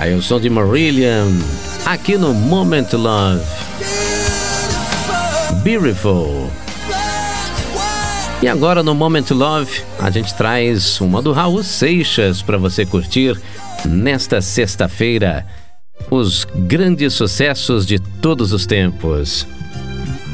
Aí o som de Marillion, aqui no Moment Love. Beautiful. E agora no Moment Love, a gente traz uma do Raul Seixas para você curtir nesta sexta-feira. Os grandes sucessos de todos os tempos.